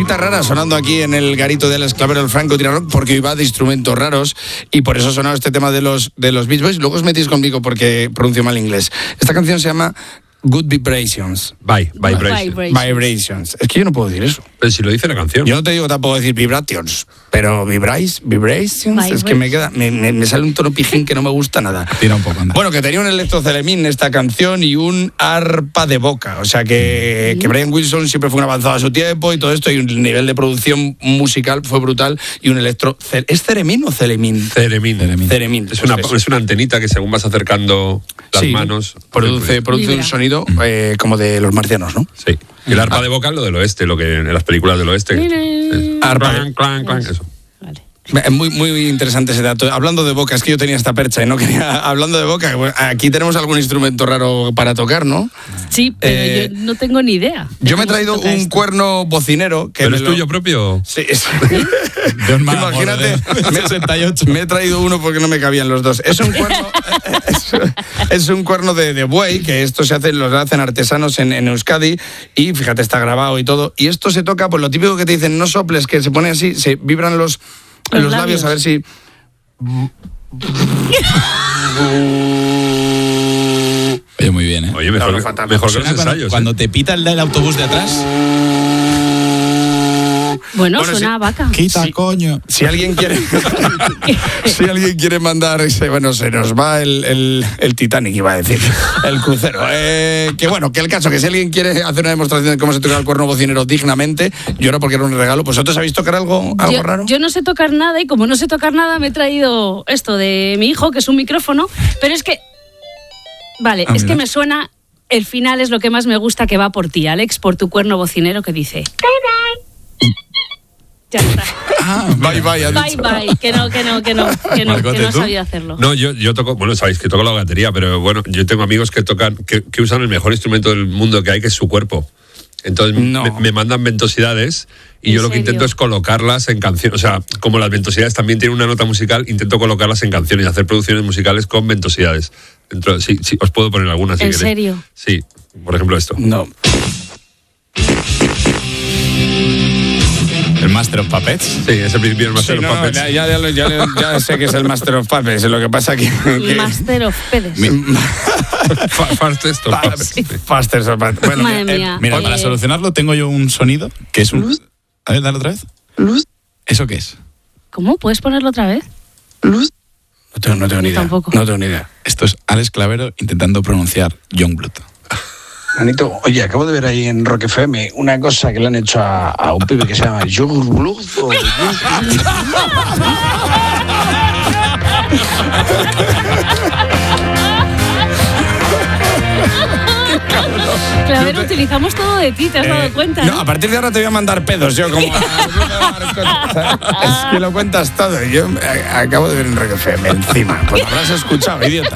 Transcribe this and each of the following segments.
cositas raras sonando aquí en el garito de Alex Clavero, el Franco Tira Rock, porque iba de instrumentos raros y por eso ha sonado este tema de los Beach Boys. Luego os metís conmigo porque pronuncio mal inglés. Esta canción se llama Good Vibrations. Vibrations. Es que yo no puedo decir eso. Pero si lo dice la canción. Yo no te digo tampoco decir vibrations, pero vibrations es que me sale un tono pijín que no me gusta nada. Tira un poco, anda. Bueno, que tenía un electrocelemín esta canción y un arpa de boca. O sea que Brian Wilson siempre fue un avanzado a su tiempo y todo esto, y un nivel de producción musical fue brutal. Y un electro... ¿Es ceremín o celemín? Ceremín. Es una antenita que según vas acercando las manos... Produce un sonido como de los marcianos, ¿no? Sí. Y el arpa de boca es lo del oeste, lo que en las películas del oeste. Arpa. Clan, eso. Vale. Muy interesante ese dato. Hablando de boca, es que yo tenía esta percha y no quería... Hablando de boca, aquí tenemos algún instrumento raro para tocar, ¿no? Sí, pero yo no tengo ni idea. Yo me he traído un cuerno bocinero. ¿Pero es tuyo propio? Sí. Imagínate, me he traído uno porque no me cabían los dos. Es un cuerno... es un cuerno de buey, que esto lo hacen artesanos en Euskadi, y fíjate, está grabado y todo. Y esto se toca, pues lo típico que te dicen, no soples, que se pone así, se vibran los labios, a ver si... Oye, muy bien, ¿eh? Oye, mejor que los ensayos. Cuando te pita el del autobús de atrás... Bueno, suena a vaca. Quita, coño. Si alguien quiere mandar ese, bueno, se nos va el Titanic, iba a decir, el crucero. Que el caso, que si alguien quiere hacer una demostración de cómo se toca el cuerno bocinero dignamente, yo no, porque era un regalo. ¿Pues vosotros sabéis tocar algo raro? Yo no sé tocar nada, y como no sé tocar nada, me he traído esto de mi hijo, que es un micrófono, pero es que... Vale, es que me suena... El final es lo que más me gusta, que va por ti, Alex, por tu cuerno bocinero, que dice... Ya está. Bye, que no sabía hacerlo. No, yo toco, bueno, sabéis que toco la batería, pero bueno, yo tengo amigos que tocan, que usan el mejor instrumento del mundo que hay, que es su cuerpo. Entonces me mandan ventosidades y yo lo que intento es colocarlas en canciones. O sea, como las ventosidades también tienen una nota musical, intento colocarlas en canciones y hacer producciones musicales con ventosidades. Sí, os puedo poner algunas si ¿En queréis. serio? Sí, por ejemplo esto. No. ¿El Master of Puppets? Sí, es el principio del Master of Puppets. Ya sé que es el Master of Puppets, lo que pasa que... Master of Puppets. Fastest of Puppets. Fastest of Puppets. Bueno, madre mía. Mira, para solucionarlo tengo yo un sonido que es un... ¿Luz? A ver, dale otra vez. ¿Luz? ¿Eso qué es? ¿Cómo? ¿Puedes ponerlo otra vez? ¿Luz? No tengo ni idea. Tampoco. No tengo ni idea. Esto es Alex Clavero intentando pronunciar Youngblood. Manito, oye, acabo de ver ahí en Rock FM una cosa que le han hecho a un pibe que se llama Youngblood. Claro, utilizamos todo de ti, ¿te has dado cuenta? No, a partir de ahora te voy a mandar pedos, yo como... Es que lo cuentas todo. Yo acabo de ver en Rock FM encima. Pues lo habrás escuchado, idiota.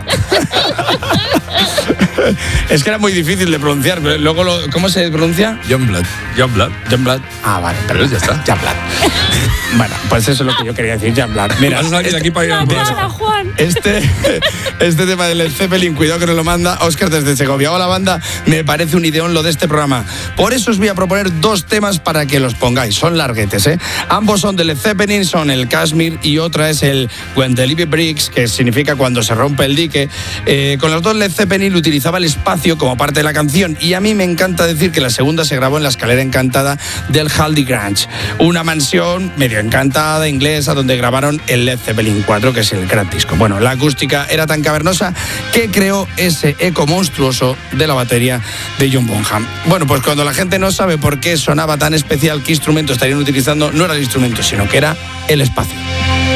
Es que era muy difícil de pronunciar. Luego, ¿cómo se pronuncia? Youngblood. Ah, vale. Pero ya está. Youngblood. Bueno, pues eso es lo que yo quería decir, Youngblood. Mira, vas a salir de aquí para ir a Juan. Este tema del Led Zeppelin, cuidado que nos lo manda Óscar desde Segovia. Hola, banda, me parece un ideón lo de este programa. Por eso os voy a proponer 2 temas para que los pongáis. Son larguetes, ¿eh? Ambos son de Led Zeppelin, son el Kashmir y otra es el When the Levee Breaks, que significa cuando se rompe el dique. Con los dos Led Zeppelin utilizaba el espacio como parte de la canción, y a mí me encanta decir que la segunda se grabó en la escalera encantada del Haldie Grange, una mansión medio encantada inglesa donde grabaron el Led Zeppelin 4, que es el gran disco. Bueno, la acústica era tan cavernosa que creó ese eco monstruoso de la batería de John Bonham. Bueno, pues cuando la gente no sabe por qué sonaba tan especial, qué instrumento estarían utilizando, no era el instrumento, sino que era el espacio.